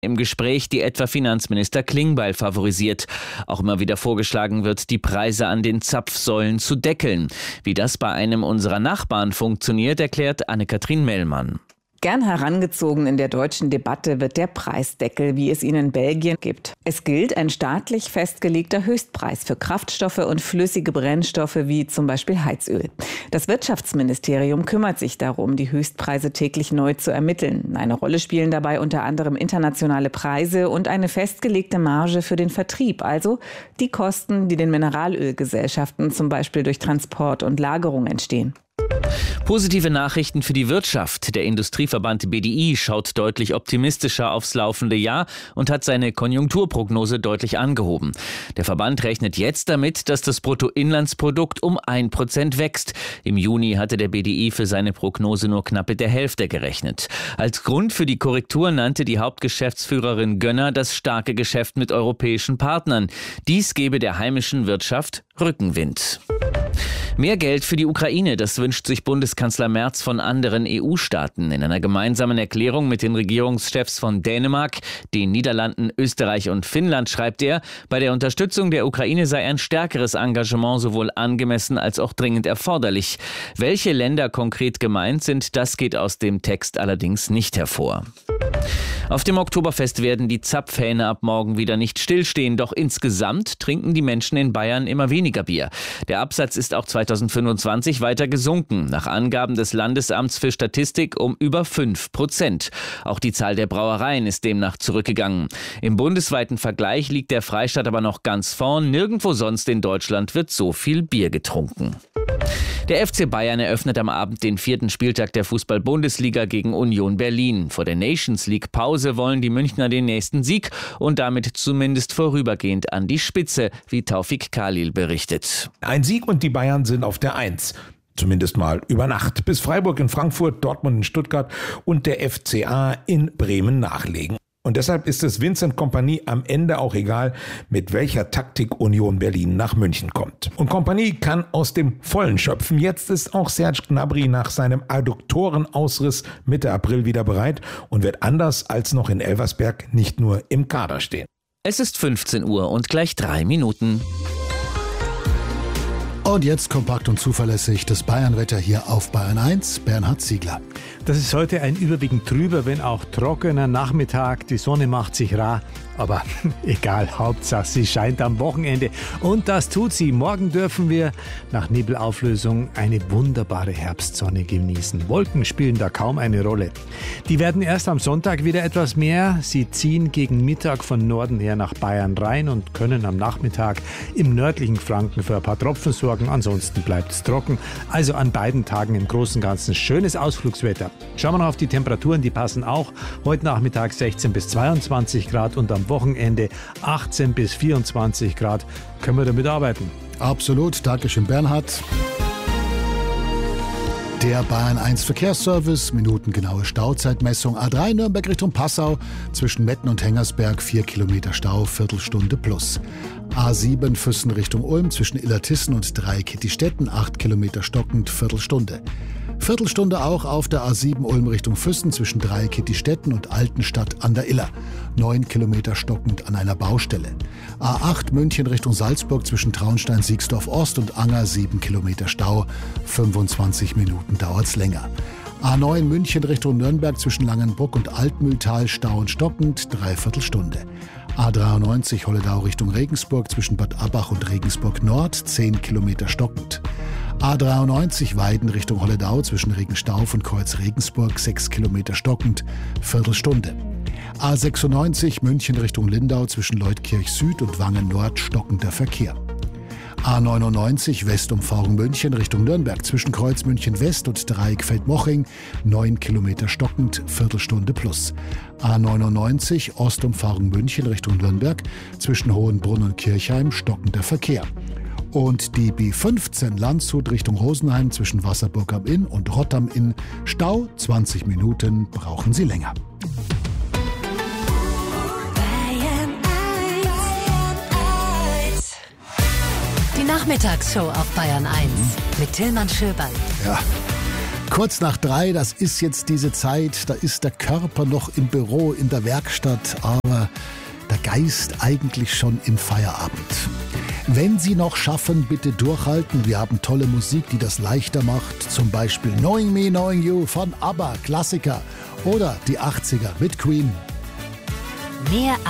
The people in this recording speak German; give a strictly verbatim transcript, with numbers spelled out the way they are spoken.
im Gespräch, die etwa Finanzminister Klingbeil favorisiert. Auch immer wieder vorgeschlagen wird, die Preise an den Zapfsäulen zu deckeln. Wie das bei einem unserer Nachbarn funktioniert, erklärt Anne-Kathrin Mellmann. Gern herangezogen in der deutschen Debatte wird der Preisdeckel, wie es ihn in Belgien gibt. Es gilt ein staatlich festgelegter Höchstpreis für Kraftstoffe und flüssige Brennstoffe wie zum Beispiel Heizöl. Das Wirtschaftsministerium kümmert sich darum, die Höchstpreise täglich neu zu ermitteln. Eine Rolle spielen dabei unter anderem internationale Preise und eine festgelegte Marge für den Vertrieb, also die Kosten, die den Mineralölgesellschaften zum Beispiel durch Transport und Lagerung entstehen. Positive Nachrichten für die Wirtschaft. Der Industrieverband B D I schaut deutlich optimistischer aufs laufende Jahr und hat seine Konjunkturprognose deutlich angehoben. Der Verband rechnet jetzt damit, dass das Bruttoinlandsprodukt um ein Prozent wächst. Im Juni hatte der B D I für seine Prognose nur knapp mit der Hälfte gerechnet. Als Grund für die Korrektur nannte die Hauptgeschäftsführerin Gönner das starke Geschäft mit europäischen Partnern. Dies gebe der heimischen Wirtschaft Rückenwind. Mehr Geld für die Ukraine, das wünscht sich Bundeskanzler Merz von anderen E U-Staaten. In einer gemeinsamen Erklärung mit den Regierungschefs von Dänemark, den Niederlanden, Österreich und Finnland schreibt er, bei der Unterstützung der Ukraine sei ein stärkeres Engagement sowohl angemessen als auch dringend erforderlich. Welche Länder konkret gemeint sind, das geht aus dem Text allerdings nicht hervor. Auf dem Oktoberfest werden die Zapfhähne ab morgen wieder nicht stillstehen, doch insgesamt trinken die Menschen in Bayern immer weniger Bier. Der Absatz ist auch zweitausendfünfundzwanzig weiter gesunken, nach Angaben des Landesamts für Statistik um über fünf Prozent. Auch die Zahl der Brauereien ist demnach zurückgegangen. Im bundesweiten Vergleich liegt der Freistaat aber noch ganz vorn. Nirgendwo sonst in Deutschland wird so viel Bier getrunken. Der F C Bayern eröffnet am Abend den vierten Spieltag der Fußball-Bundesliga gegen Union Berlin. Vor der Nations League-Pause wollen die Münchner den nächsten Sieg und damit zumindest vorübergehend an die Spitze, wie Taufik Khalil berichtet. Ein Sieg und die Bayern sind auf der Eins. Zumindest mal über Nacht. Bis Freiburg in Frankfurt, Dortmund in Stuttgart und der F C A in Bremen nachlegen. Und deshalb ist es Vincent Kompany am Ende auch egal, mit welcher Taktik Union Berlin nach München kommt. Und Kompany kann aus dem Vollen schöpfen. Jetzt ist auch Serge Gnabry nach seinem Adduktorenausriss Mitte April wieder bereit und wird anders als noch in Elversberg nicht nur im Kader stehen. Es ist fünfzehn Uhr und gleich drei Minuten. Und jetzt kompakt und zuverlässig das Bayernwetter hier auf Bayern eins. Bernhard Ziegler. Das ist heute ein überwiegend trüber, wenn auch trockener Nachmittag. Die Sonne macht sich rar. Aber egal, Hauptsache sie scheint am Wochenende. Und das tut sie. Morgen dürfen wir nach Nebelauflösung eine wunderbare Herbstsonne genießen. Wolken spielen da kaum eine Rolle. Die werden erst am Sonntag wieder etwas mehr. Sie ziehen gegen Mittag von Norden her nach Bayern rein und können am Nachmittag im nördlichen Franken für ein paar Tropfen sorgen. Ansonsten bleibt es trocken. Also an beiden Tagen im Großen und Ganzen schönes Ausflugswetter. Schauen wir noch auf die Temperaturen, die passen auch. Heute Nachmittag sechzehn bis zweiundzwanzig Grad und am Wochenende achtzehn bis vierundzwanzig Grad. Können wir damit arbeiten? Absolut. Dankeschön, Bernhard. Der Bayern eins Verkehrsservice, minutengenaue Stauzeitmessung. A drei Nürnberg Richtung Passau, zwischen Metten und Hengersberg vier Kilometer Stau, Viertelstunde plus. A sieben Füssen Richtung Ulm, zwischen Illertissen und Dreieck-Kittistetten, acht Kilometer stockend, Viertelstunde. Viertelstunde auch auf der A sieben Ulm Richtung Füssen, zwischen Dreieck-Kittistetten und Altenstadt an der Iller, neun Kilometer stockend an einer Baustelle. A acht München Richtung Salzburg, zwischen Traunstein-Siegsdorf Ost und Anger, sieben Kilometer Stau, fünfundzwanzig Minuten dauert's länger. A neun München Richtung Nürnberg, zwischen Langenbruck und Altmühltal, Stau und stockend, Dreiviertelstunde. A dreiundneunzig Holledau Richtung Regensburg, zwischen Bad Abbach und Regensburg Nord, zehn Kilometer stockend. A dreiundneunzig Weiden Richtung Holledau, zwischen Regenstauf und Kreuz Regensburg, sechs Kilometer stockend, Viertelstunde. A sechsundneunzig München Richtung Lindau, zwischen Leutkirch Süd und Wangen Nord, stockender Verkehr. A neunundneunzig Westumfahrung München Richtung Nürnberg, zwischen Kreuz München West und Dreieck Feldmoching, neun Kilometer stockend, Viertelstunde plus. A neunundneunzig Ostumfahrung München Richtung Nürnberg, zwischen Hohenbrunn und Kirchheim, stockender Verkehr. Und die B fünfzehn Landshut Richtung Rosenheim, zwischen Wasserburg am Inn und Rott am Inn, Stau, zwanzig Minuten, brauchen Sie länger. Die Nachmittagsshow auf Bayern eins mit Tillmann Schöberl. Ja, Kurz nach drei, das ist jetzt diese Zeit, da ist der Körper noch im Büro, in der Werkstatt, aber der Geist eigentlich schon im Feierabend. Wenn Sie noch schaffen, bitte durchhalten. Wir haben tolle Musik, die das leichter macht. Zum Beispiel Knowing Me, Knowing You von ABBA, Klassiker. Oder die achtziger mit Queen. Mehr